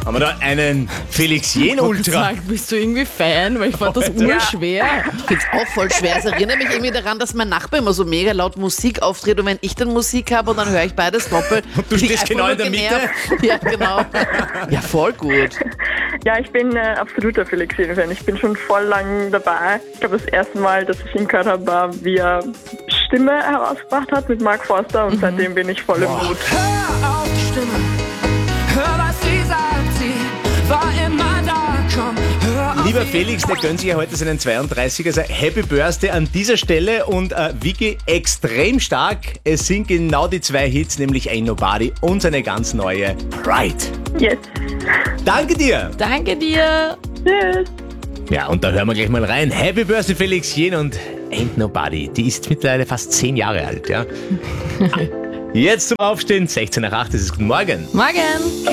Haben wir da einen Felix Jen Ultra? Sag, bist du irgendwie Fan? Weil ich fand das urschwer. Ich finde es auch voll schwer. Es erinnert mich irgendwie daran, dass mein Nachbar immer so mega laut Musik auftritt und wenn ich dann Musik habe und dann höre ich beides doppelt. Und du stehst genau in der Mitte? Ja, genau. Ja, voll gut. Ja, ich bin absoluter Felix Jen-Fan. Ich bin schon voll lang dabei. Ich glaube, das erste Mal, dass ich ihn gehört habe, war, wie er Stimme herausgebracht hat mit Mark Forster und seitdem bin ich voll im Mut. Hör auf die Stimme, hör was sie sagt, sie war immer da, komm, hör auf. Lieber Felix, der gönnt sich ja heute seinen 32er. Also Happy Birthday an dieser Stelle und Vicky, extrem stark. Es sind genau die 2 Hits, nämlich Ain't Nobody und seine ganz neue Pride. Yes. Danke dir. Danke dir. Tschüss. Ja, und da hören wir gleich mal rein. Happy Birthday Felix Jen und Ain't Nobody. Die ist mittlerweile fast 10 Jahre alt, ja. Jetzt zum Aufstehen, 16 nach 8, es ist Guten Morgen. Morgen.